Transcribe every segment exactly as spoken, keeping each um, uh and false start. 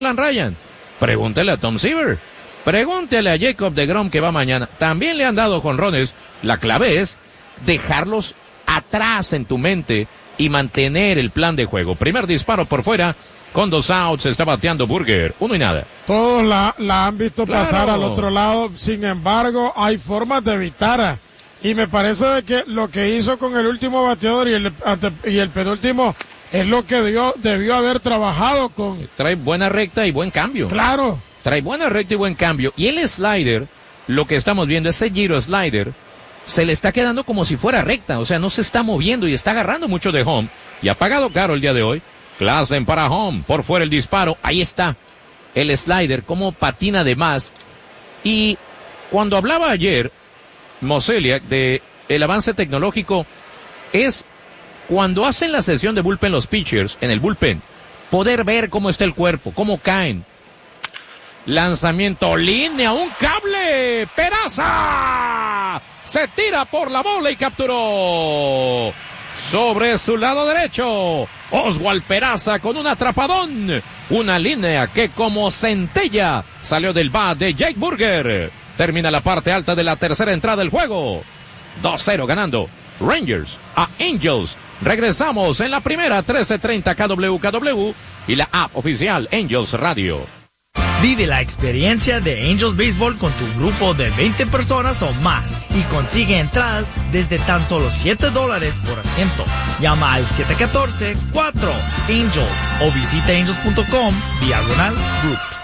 Ryan. Pregúntele a Tom Seaver. Pregúntele a Jacob deGrom que va mañana. También le han dado jonrones. La clave es dejarlos atrás en tu mente y mantener el plan de juego. Primer disparo por fuera. Con dos outs está bateando Burger. Uno y nada. Todos la, la han visto Claro. pasar al otro lado. Sin embargo, hay formas de evitar. Y me parece de que lo que hizo con el último bateador y el, ante, y el penúltimo es lo que dio, debió haber trabajado con. Trae buena recta y buen cambio. Claro. Trae buena recta y buen cambio. Y el slider, lo que estamos viendo, ese giro slider, se le está quedando como si fuera recta. O sea, no se está moviendo y está agarrando mucho de home. Y ha pagado caro el día de hoy. Klassen para home. Por fuera el disparo. Ahí está. El slider, como patina de más. Y cuando hablaba ayer, Mozeliak, de el avance tecnológico, es cuando hacen la sesión de bullpen los pitchers, en el bullpen, poder ver cómo está el cuerpo, cómo caen. Lanzamiento, línea, un cable. Peraza se tira por la bola y capturó. Sobre su lado derecho, Oswald Peraza con un atrapadón. Una línea que como centella salió del bat de Jake Burger. Termina la parte alta de la tercera entrada del juego. dos cero ganando Rangers a Angels. Regresamos en la primera, trece treinta K W K W y la app oficial Angels Radio. Vive la experiencia de Angels Baseball con tu grupo de veinte personas o más y consigue entradas desde tan solo siete dólares por asiento. Llama al siete uno cuatro cuatro Angels o visita angels punto com diagonal groups.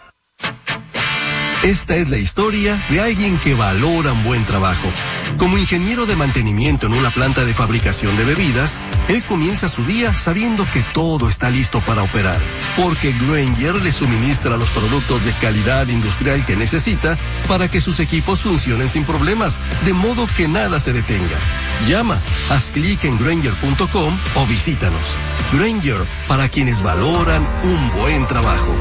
Esta es la historia de alguien que valora un buen trabajo. Como ingeniero de mantenimiento en una planta de fabricación de bebidas, él comienza su día sabiendo que todo está listo para operar, porque Grainger le suministra los productos de calidad industrial que necesita para que sus equipos funcionen sin problemas, de modo que nada se detenga. Llama, haz clic en grainger punto com o visítanos. Grainger, para quienes valoran un buen trabajo.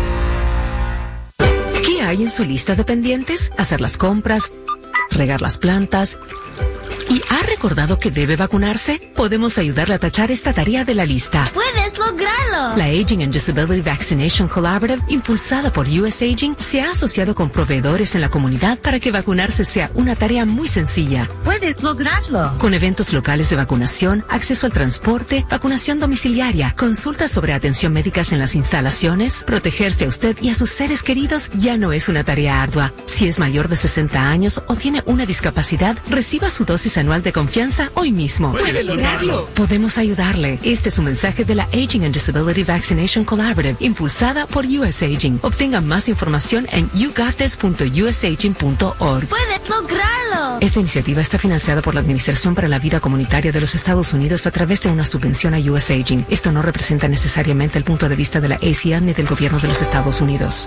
¿Qué hay en su lista de pendientes? Hacer las compras, regar las plantas. ¿Y ha recordado que debe vacunarse? Podemos ayudarle a tachar esta tarea de la lista. ¡Puedes lograrlo! La Aging and Disability Vaccination Collaborative, impulsada por U S Aging, se ha asociado con proveedores en la comunidad para que vacunarse sea una tarea muy sencilla. ¡Puedes lograrlo! Con eventos locales de vacunación, acceso al transporte, vacunación domiciliaria, consultas sobre atención médicas en las instalaciones, protegerse a usted y a sus seres queridos ya no es una tarea ardua. Si es mayor de sesenta años o tiene una discapacidad, reciba su dosis anual de confianza hoy mismo. ¡Puede lograrlo! Podemos ayudarle. Este es un mensaje de la Aging and Disability Vaccination Collaborative, impulsada por U S Aging. Obtenga más información en you got this punto u s aging punto org. ¡Puedes lograrlo! Esta iniciativa está financiada por la Administración para la Vida Comunitaria de los Estados Unidos a través de una subvención a U S Aging. Esto no representa necesariamente el punto de vista de la A C N ni del gobierno de los Estados Unidos.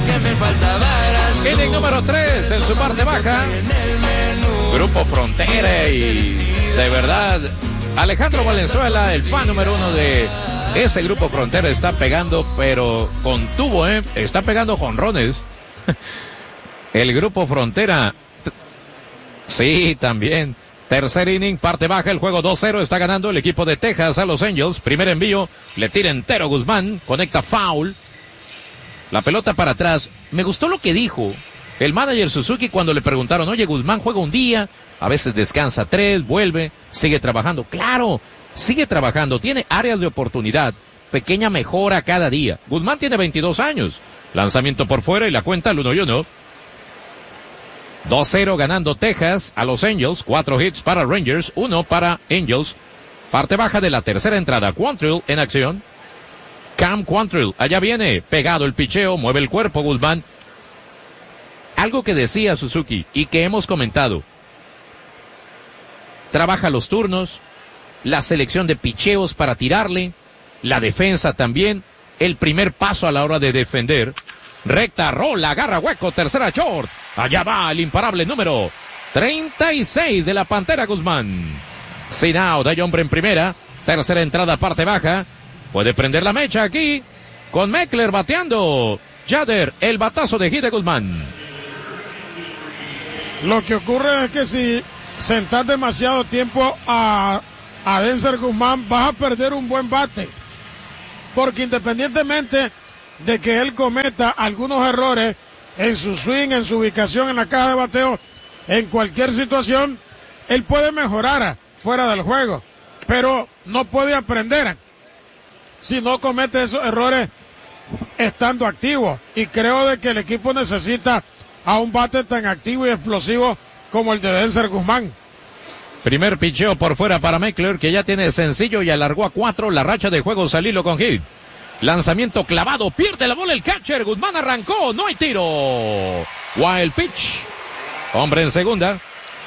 Inning número tres en su parte baja. Grupo Frontera y de verdad Alejandro Valenzuela, el fan número uno de ese Grupo Frontera, está pegando, pero con tubo, ¿eh? Está pegando jonrones. El Grupo Frontera, sí, también. Tercer inning, parte baja, el juego dos cero, está ganando el equipo de Texas a los Angels. Primer envío, le tira entero Guzmán, conecta foul. La pelota para atrás. Me gustó lo que dijo el manager Suzuki cuando le preguntaron, oye, Guzmán juega un día, a veces descansa tres, vuelve, sigue trabajando. Claro, sigue trabajando, tiene áreas de oportunidad, pequeña mejora cada día. Guzmán tiene veintidós años. Lanzamiento por fuera y la cuenta al uno y uno. dos cero ganando Texas a los Angels, cuatro hits para Rangers, uno para Angels. Parte baja de la tercera entrada, Quantrill en acción. Cam Quantrill, allá viene, pegado el picheo, mueve el cuerpo Guzmán. Algo que decía Suzuki y que hemos comentado. Trabaja los turnos, la selección de picheos para tirarle, la defensa también, el primer paso a la hora de defender. Recta, rola, agarra hueco, tercera short. Allá va el imparable número treinta y seis de la Pantera Guzmán. Sin out, hay hombre en primera. Tercera entrada, parte baja. Puede prender la mecha aquí con Meckler bateando. Jader, el batazo de Gide Guzmán. Lo que ocurre es que si sentas demasiado tiempo a, a Denzer Guzmán, vas a perder un buen bate. Porque independientemente de que él cometa algunos errores en su swing, en su ubicación en la caja de bateo, en cualquier situación, él puede mejorar fuera del juego, pero no puede aprender si no comete esos errores estando activo. Y creo de que el equipo necesita a un bate tan activo y explosivo como el de Denzer Guzmán. Primer picheo por fuera para Meckler, que ya tiene sencillo y alargó a cuatro la racha de juegos al hilo con hit. Lanzamiento clavado, pierde la bola el catcher, Guzmán arrancó, no hay tiro. Wild pitch. Hombre en segunda.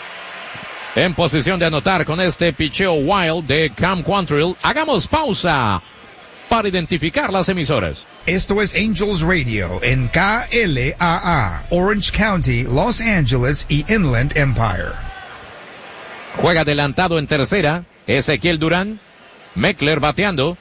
En posición de anotar con este picheo wild de Cam Quantrill. Hagamos pausa para identificar las emisoras. Esto es Angels Radio en K L A A, Orange County, Los Angeles y Inland Empire. Juega adelantado en tercera, Ezequiel Durán. Meckler bateando.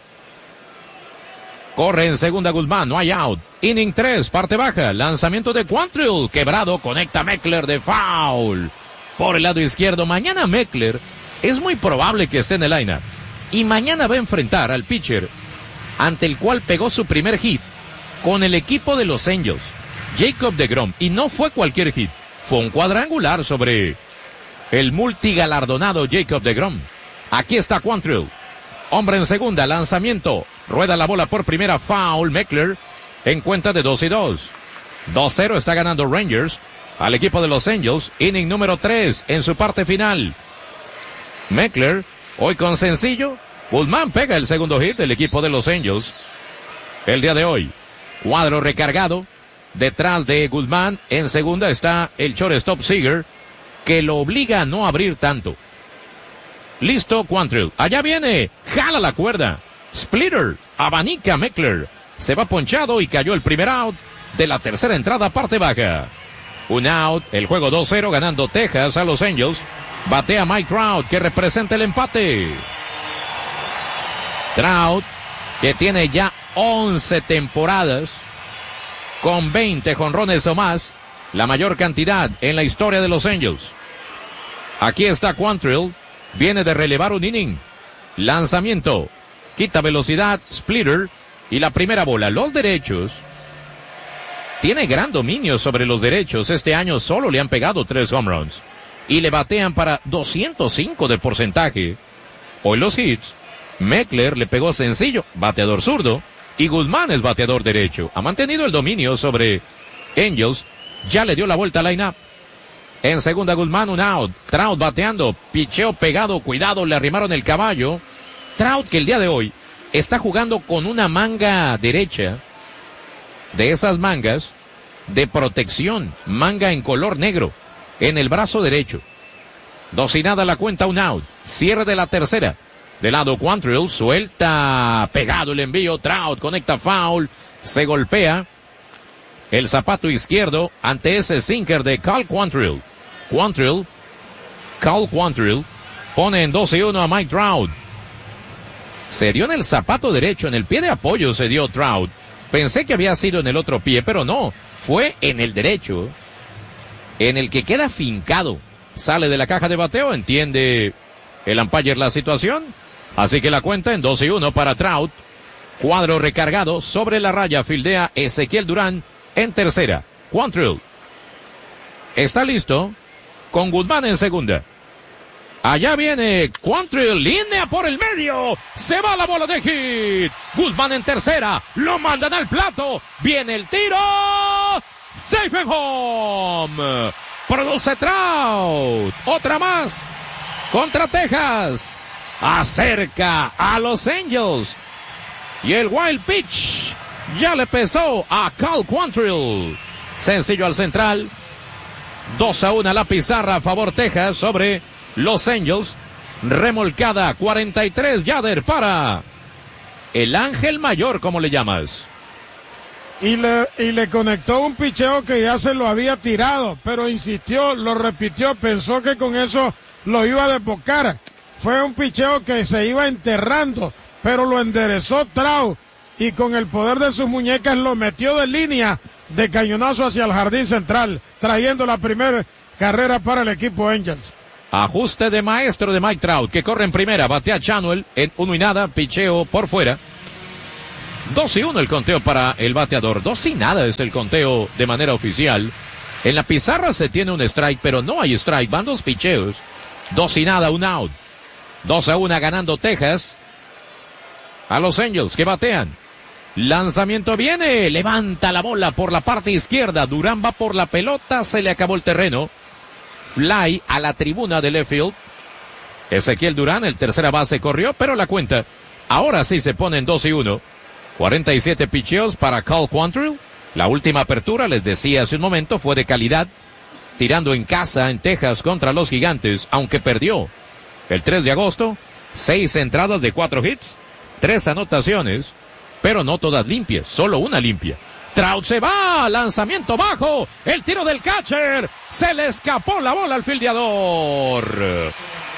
Corre en segunda Guzmán, no hay out. Inning tres, parte baja, lanzamiento de Quantrill, quebrado, conecta Meckler de foul. Por el lado izquierdo, mañana Meckler es muy probable que esté en el lineup. Y mañana va a enfrentar al pitcher ante el cual pegó su primer hit con el equipo de los Angels, Jacob deGrom. Y no fue cualquier hit, fue un cuadrangular sobre el multigalardonado Jacob deGrom. Aquí está Quantrill. Hombre en segunda, lanzamiento. Rueda la bola por primera, foul. Meckler en cuenta de dos y dos. dos cero está ganando Rangers al equipo de los Angels. Inning número tres en su parte final. Meckler hoy con sencillo. Guzmán pega el segundo hit del equipo de los Angels el día de hoy. Cuadro recargado. Detrás de Guzmán en segunda está el shortstop Seager, que lo obliga a no abrir tanto. Listo Quantrill. Allá viene. Jala la cuerda. Splitter. Abanica Meckler. Se va ponchado y cayó el primer out de la tercera entrada, parte baja. Un out. El juego dos cero ganando Texas a los Angels. Batea Mike Trout, que representa el empate. Trout, que tiene ya once temporadas con veinte jonrones o más, la mayor cantidad en la historia de los Angels. Aquí está Quantrill. Viene de relevar un inning. Lanzamiento. Quita velocidad. Splitter. Y la primera bola. Los derechos. Tiene gran dominio sobre los derechos. Este año solo le han pegado tres home runs. Y le batean para doscientos cinco de porcentaje. Hoy los hits. Meckler le pegó sencillo. Bateador zurdo. Y Guzmán es bateador derecho. Ha mantenido el dominio sobre Angels. Ya le dio la vuelta al line-up. En segunda Guzmán, un out. Trout bateando, picheo pegado, cuidado, le arrimaron el caballo. Trout, que el día de hoy está jugando con una manga derecha, de esas mangas de protección, manga en color negro, en el brazo derecho. Dos y nada la cuenta, un out. Cierre de la tercera. De lado Quantrill, suelta, pegado el envío. Trout conecta foul, se golpea el zapato izquierdo ante ese sinker de Cal Quantrill. Quantrill, Cal Quantrill, pone en dos y uno a Mike Trout. Se dio en el zapato derecho, en el pie de apoyo se dio Trout. Pensé que había sido en el otro pie, pero no. Fue en el derecho, en el que queda fincado. Sale de la caja de bateo, entiende el umpire la situación. Así que la cuenta en dos y uno para Trout. Cuadro recargado sobre la raya, fildea Ezequiel Durán en tercera. Quantrill está listo con Guzmán en segunda. Allá viene Quantrill, línea por el medio. Se va la bola de hit. Guzmán en tercera. Lo mandan al plato. Viene el tiro. Safe and home. Produce Trout. Otra más contra Texas. Acerca a los Angels. Y el wild pitch ya le pesó a Cal Quantrill. Sencillo al central. dos a uno la pizarra a favor Texas sobre los Angels. Remolcada cuarenta y tres Yader para el Ángel Mayor, como le llamas. Y le, y le conectó un picheo que ya se lo había tirado, pero insistió, lo repitió, pensó que con eso lo iba a desbocar. Fue un picheo que se iba enterrando, pero lo enderezó Trout y con el poder de sus muñecas lo metió de línea de cañonazo hacia el jardín central, trayendo la primera carrera para el equipo Angels. Ajuste de maestro de Mike Trout, que corre en primera, batea Chanuel en uno y nada, picheo por fuera. dos y uno el conteo para el bateador. dos y nada es el conteo de manera oficial. En la pizarra se tiene un strike, pero no hay strike. Van dos picheos. dos y nada, un out. dos a uno ganando Texas. A los Angels que batean. Lanzamiento viene. Levanta la bola por la parte izquierda. Durán va por la pelota. Se le acabó el terreno. Fly a la tribuna de left field. Ezequiel Durán, el tercera base, corrió, pero la cuenta ahora sí se pone en dos y uno. cuarenta y siete picheos para Cal Quantrill. La última apertura, les decía hace un momento, fue de calidad, tirando en casa en Texas contra los Gigantes, aunque perdió. El tres de agosto, seis entradas de cuatro hits, tres anotaciones, pero no todas limpias, solo una limpia. Trout se va, lanzamiento bajo, el tiro del catcher, se le escapó la bola al fildeador.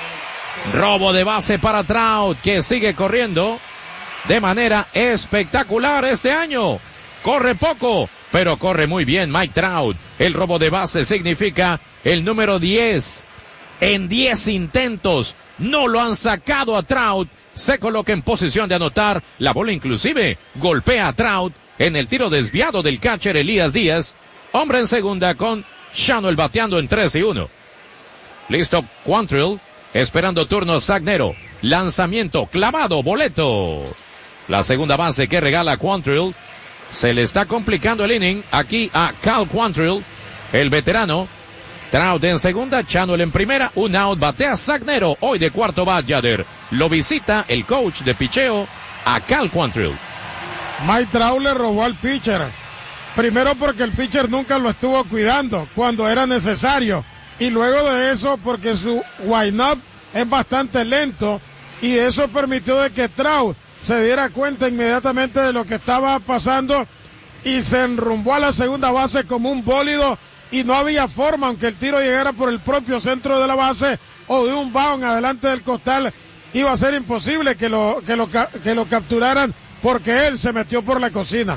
Robo de base para Trout, que sigue corriendo de manera espectacular este año. Corre poco, pero corre muy bien Mike Trout. El robo de base significa el número diez. En diez intentos no lo han sacado a Trout. Se coloca en posición de anotar. La bola inclusive golpea a Trout en el tiro desviado del catcher Elías Díaz. Hombre en segunda con Shannon bateando en tres y uno. Listo Quantrill. Esperando turno Sagnero. Lanzamiento clavado, boleto. La segunda base que regala Quantrill. Se le está complicando el inning aquí a Cal Quantrill, el veterano. Trout en segunda, Chanuel en primera, un out, batea Sagnero, hoy de cuarto bat, Yader. Lo visita el coach de picheo a Cal Quantrill. Mike Trout le robó al pitcher. Primero porque el pitcher nunca lo estuvo cuidando cuando era necesario. Y luego de eso porque su wind-up es bastante lento. Y eso permitió de que Trout se diera cuenta inmediatamente de lo que estaba pasando y se enrumbó a la segunda base como un bólido y no había forma, aunque el tiro llegara por el propio centro de la base o de un bound adelante del costal, iba a ser imposible que lo, que lo, que lo capturaran porque él se metió por la cocina.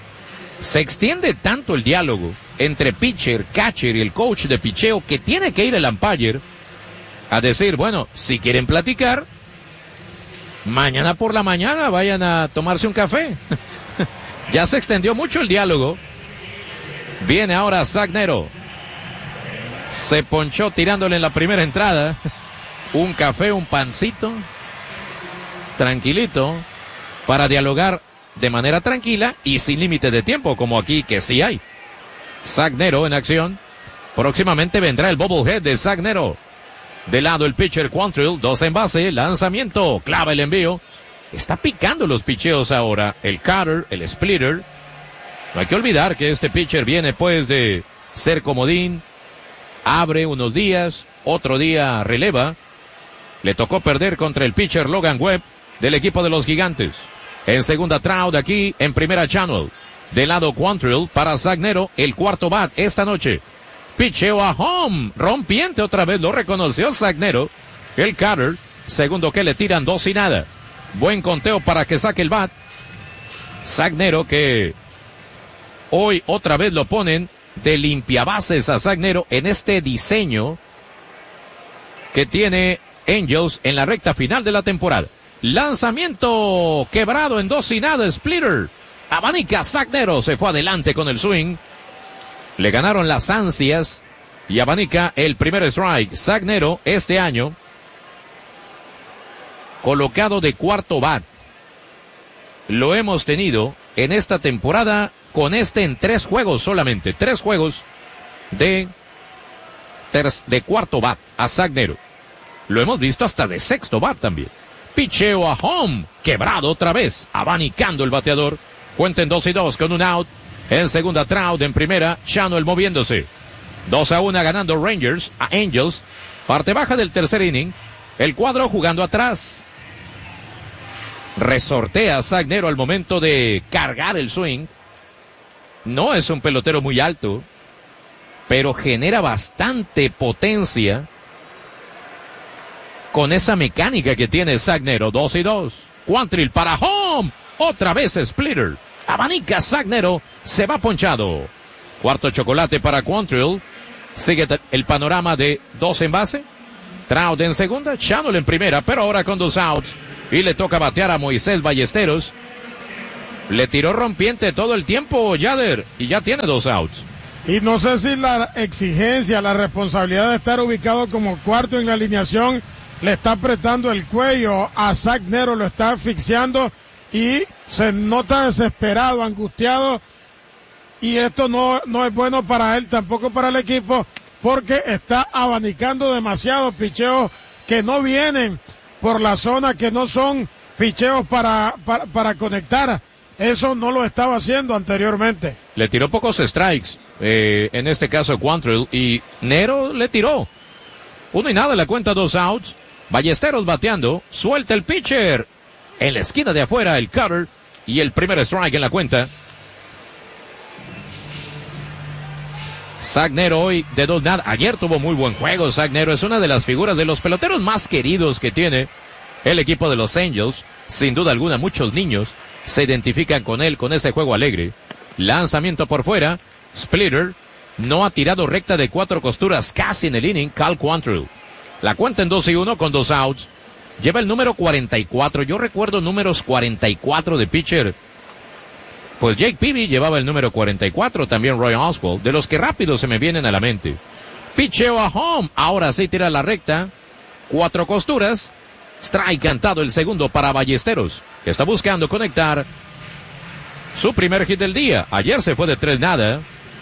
Se extiende tanto el diálogo entre pitcher, catcher y el coach de picheo que tiene que ir el umpire a decir, bueno, si quieren platicar, mañana por la mañana vayan a tomarse un café. Ya se extendió mucho el diálogo. Viene ahora Sagnero. Se ponchó tirándole en la primera entrada. Un café, un pancito. Tranquilito. Para dialogar de manera tranquila y sin límite de tiempo, como aquí que sí hay. Sagnero en acción. Próximamente vendrá el bobblehead de Sagnero. De lado el pitcher Quantrill, dos en base, lanzamiento, clava el envío. Está picando los picheos ahora, el cutter, el splitter. No hay que olvidar que este pitcher viene pues de ser comodín, abre unos días, otro día releva. Le tocó perder contra el pitcher Logan Webb del equipo de los Gigantes. En segunda Trout aquí, en primera Chanuel. De lado Quantrill para Sagnero, el cuarto bat esta noche. Picheo a home, rompiente otra vez, lo reconoció Sagnero. El cutter, segundo que le tiran dos y nada. Buen conteo para que saque el bat. Sagnero que hoy otra vez lo ponen de limpiabases a Sagnero en este diseño que tiene Angels en la recta final de la temporada. Lanzamiento quebrado en dos y nada, splitter. Abanica Sagnero, se fue adelante con el swing. Le ganaron las ansias y abanica el primer strike. Sagnero este año colocado de cuarto bat. Lo hemos tenido en esta temporada con este en tres juegos solamente. Tres juegos de, ter- de cuarto bat a Sagnero. Lo hemos visto hasta de sexto bat también. Picheo a home. Quebrado otra vez. Abanicando el bateador. Cuenten dos y dos con un out. En segunda Trout, en primera Chanuel moviéndose. dos a uno ganando Rangers a Angels. Parte baja del tercer inning. El cuadro jugando atrás. Resortea Sagnero al momento de cargar el swing. No es un pelotero muy alto, pero genera bastante potencia con esa mecánica que tiene Sagnero. dos y dos. Quantrill para home. Otra vez splitter. Abanica Sagnero, se va ponchado. Cuarto chocolate para Quantrill. Sigue el panorama de dos en base. Trout en segunda, Chanuel en primera, pero ahora con dos outs. Y le toca batear a Moisés Ballesteros. Le tiró rompiente todo el tiempo, Yader, y ya tiene dos outs. Y no sé si la exigencia, la responsabilidad de estar ubicado como cuarto en la alineación le está apretando el cuello a Zach Nero, lo está asfixiando y se nota desesperado, angustiado, y esto no, no es bueno para él, tampoco para el equipo, porque está abanicando demasiado picheos que no vienen por la zona, que no son picheos para, para, para conectar. Eso no lo estaba haciendo anteriormente. Le tiró pocos strikes, eh, en este caso Quantrill, y Nero le tiró. Uno y nada, le cuenta dos outs. Ballesteros bateando, suelta el pitcher. En la esquina de afuera, el cutter, y el primer strike en la cuenta. Zach Nero hoy de dos nada. Ayer tuvo muy buen juego. Zach Nero es una de las figuras de los peloteros más queridos que tiene el equipo de los Angels. Sin duda alguna, muchos niños se identifican con él, con ese juego alegre. Lanzamiento por fuera. Splitter. No ha tirado recta de cuatro costuras casi en el inning. Cal Quantrill. La cuenta en dos y uno con dos outs. Lleva el número cuarenta y cuatro. Yo recuerdo números cuarenta y cuatro de pitcher. Pues Jake Peavy llevaba el número cuarenta y cuatro. También Roy Oswalt. De los que rápido se me vienen a la mente. Picheo a home. Ahora sí tira la recta. Cuatro costuras. Strike cantado el segundo para Ballesteros, que está buscando conectar su primer hit del día. Ayer se fue de tres nada.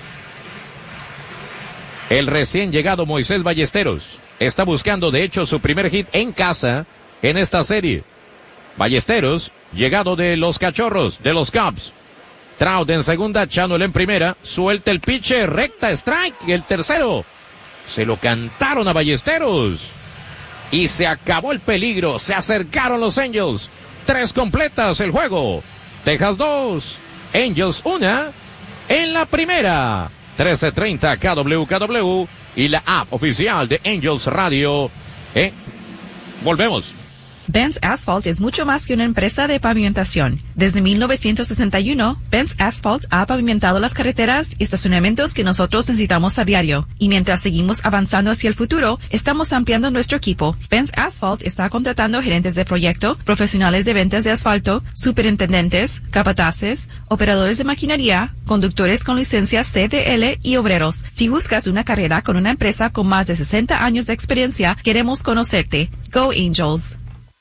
El recién llegado Moisés Ballesteros está buscando de hecho su primer hit en casa en esta serie. Ballesteros, llegado de los Cachorros, de los Cubs. Trout en segunda, Chanel en primera. Suelta el pitcher, recta, strike. Y el tercero se lo cantaron a Ballesteros. Y se acabó el peligro. Se acercaron los Angels. Tres completas el juego. Texas dos. Angels una. En la primera. trece treinta K W K W. Y la app oficial de Angels Radio. ¿Eh? Volvemos. Benz Asphalt es mucho más que una empresa de pavimentación. Desde mil novecientos sesenta y uno, Benz Asphalt ha pavimentado las carreteras y estacionamientos que nosotros necesitamos a diario. Y mientras seguimos avanzando hacia el futuro, estamos ampliando nuestro equipo. Benz Asphalt está contratando gerentes de proyecto, profesionales de ventas de asfalto, superintendentes, capataces, operadores de maquinaria, conductores con licencia C D L y obreros. Si buscas una carrera con una empresa con más de sesenta años de experiencia, queremos conocerte. Go Angels.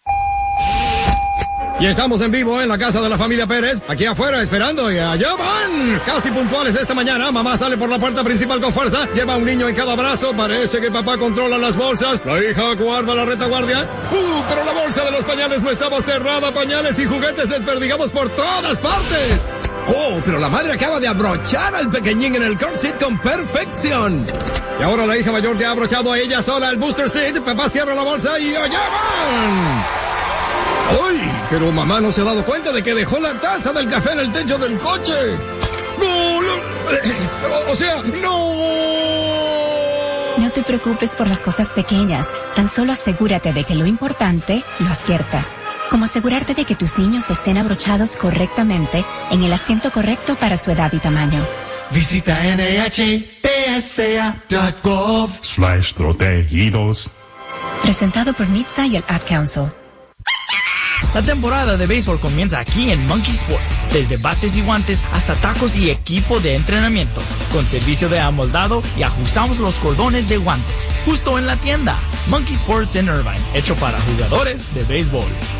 Y estamos en vivo en la casa de la familia Pérez, aquí afuera esperando, y allá van, casi puntuales esta mañana. Mamá sale por la puerta principal con fuerza, lleva un niño en cada brazo, parece que papá controla las bolsas, la hija guarda la retaguardia. Uh, pero la bolsa de los pañales no estaba cerrada, pañales y juguetes desperdigados por todas partes. Oh, pero la madre acaba de abrochar al pequeñín en el car seat con perfección. Y ahora la hija mayor ya ha abrochado a ella sola el booster seat, papá cierra la bolsa y allá van. ¡Ay! Pero mamá no se ha dado cuenta de que dejó la taza del café en el techo del coche. ¡No! no o, o sea, ¡no! No te preocupes por las cosas pequeñas. Tan solo asegúrate de que lo importante lo aciertas. Como asegurarte de que tus niños estén abrochados correctamente en el asiento correcto para su edad y tamaño. Visita N H T S A punto gov slash protegidos. Presentado por N H T S A y el Ad Council. La temporada de béisbol comienza aquí en Monkey Sports, desde bates y guantes hasta tacos y equipo de entrenamiento, con servicio de amoldado y ajustamos los cordones de guantes, justo en la tienda. Monkey Sports en Irvine, hecho para jugadores de béisbol.